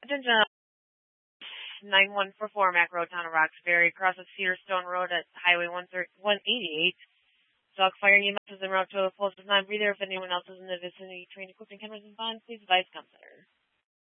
Attention, 9144 Mac Road, Town of Roxbury, across of Cedarstone Road at Highway 188. Dog fire EMS is en route to a closest non-breather. If anyone else is in the vicinity, trained, equipped, and cameras and bonds, please advise ComCenter.